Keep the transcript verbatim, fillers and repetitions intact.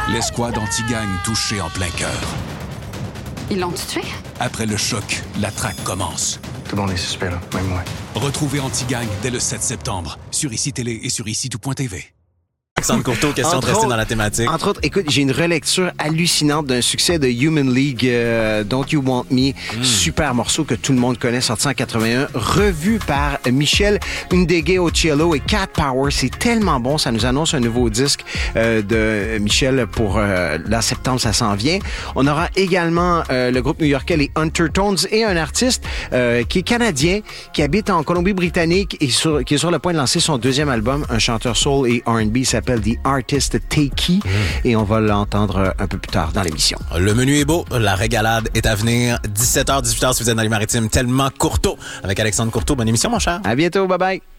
L'escouade anti-gang touchée en plein cœur. Ils l'ont tué? Après le choc, la traque commence. Tout le monde est suspect, là, même moi. Retrouvez Anti-Gang dès le sept septembre sur I C I Télé et sur ici tout point t v. Alexandre Courteau, question Entre de rester autres- dans la thématique. Entre autres, écoute, j'ai une relecture hallucinante d'un succès de Human League, euh, Don't You Want Me, Mm. super morceau que tout le monde connaît, sorti en quatre-vingt-un, revu par Michel Ndegué au cello et Cat Power. C'est tellement bon, ça nous annonce un nouveau disque euh, de Michel pour euh, la septembre, ça s'en vient. On aura également euh, le groupe new-yorkais les Undertones et un artiste euh, qui est canadien, qui habite en Colombie-Britannique et sur, qui est sur le point de lancer son deuxième album, un chanteur soul et R and B, il s'appelle The Artist Takey, et on va l'entendre un peu plus tard dans l'émission. Le menu est beau, la régalade est à venir. dix-sept heures, dix-huit heures si vous êtes dans les maritimes, tellement Courteau avec Alexandre Courteau. Bonne émission, mon cher. À bientôt, bye bye.